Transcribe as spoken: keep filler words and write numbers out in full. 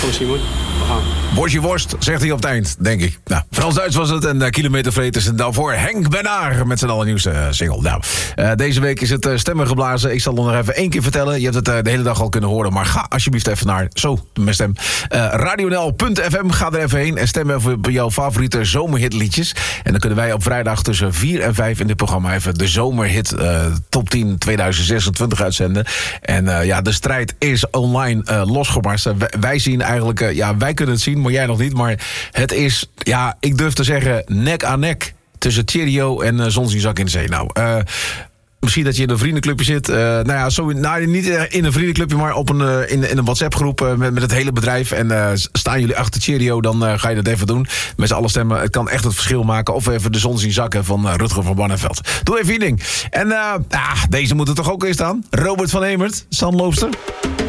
van Simon. We gaan. Worstje worst, zegt hij op het eind, denk ik. Nou, Frans-Duits was het en uh, Kilometervreters. En daarvoor Henk Benaar met zijn allernieuwste uh, single. Nou, uh, deze week is het uh, stemmen geblazen. Ik zal het nog even één keer vertellen. Je hebt het uh, de hele dag al kunnen horen. Maar ga alsjeblieft even naar, zo, mijn stem. Uh, radionl punt f m, ga er even heen. En stem even op jouw favoriete zomerhitliedjes. En dan kunnen wij op vrijdag tussen vier en vijf in dit programma even de zomerhit uh, top tien tweeduizend zesentwintig uitzenden. En uh, ja, de strijd is online uh, losgebarsten. Wij, wij zien eigenlijk, uh, ja, wij kunnen het zien, maar jij nog niet. Maar het is, ja, ik durf te zeggen, nek aan nek tussen Cheerio en uh, Zonzinzak in de Zee. Nou, uh, misschien dat je in een vriendenclubje zit. Uh, nou ja, zo, nou, niet in een vriendenclubje, maar op een, uh, in, in een WhatsApp-groep uh, met, met het hele bedrijf. En uh, staan jullie achter Cheerio, dan uh, ga je dat even doen. Met z'n allen stemmen. Het kan echt het verschil maken. Of even de zon zien zakken van uh, Rutger van Barneveld. Doe even je ding. En uh, ah, deze moet er toch ook in staan. Robert van Hemert, zandloopster.